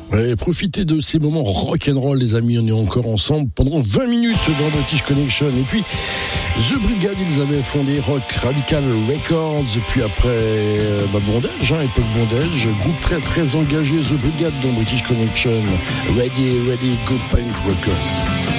Ouais, profitez de ces moments rock'n'roll, les amis. On est encore ensemble pendant 20 minutes dans British Connection. Et puis, The Brigade, ils avaient fondé Rock Radical Records. Puis après, Bondage, époque Bondage. Groupe très très engagé, The Brigade dans British Connection. Ready, Go Punk Records.